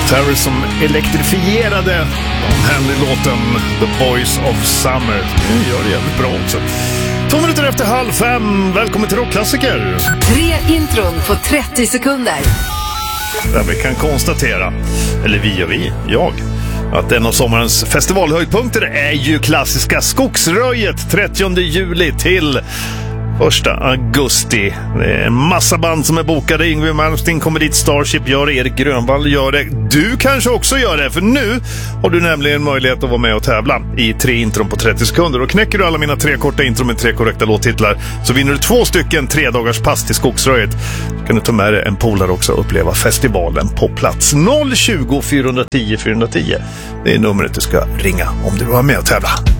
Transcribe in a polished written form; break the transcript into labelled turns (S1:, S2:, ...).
S1: Terror som elektrifierade Henry-låten The Boys of Summer. Det gör det jävligt bra också. 2 minuter efter 4:30. Välkommen till Rockklassiker.
S2: 3 intron på 30 sekunder.
S1: Där vi kan konstatera, eller jag, att en av sommarens festivalhöjdpunkter är ju klassiska Skogsröjet 30 juli till 1 augusti. Det är en massa band som är bokade. Yngwie Malmsteen kommer dit, Starship gör det, Erik Grönvall gör det. Du kanske också gör det, för nu har du nämligen möjlighet att vara med och tävla i 3 intron på 30 sekunder. Och knäcker du alla mina 3 korta intron med 3 korrekta låttitlar så vinner du 2 stycken 3-dagars pass till Skogsröjet. Kan du ta med dig en polare också och uppleva festivalen på plats. 020 410 410. Det är numret du ska ringa om du var med och tävla.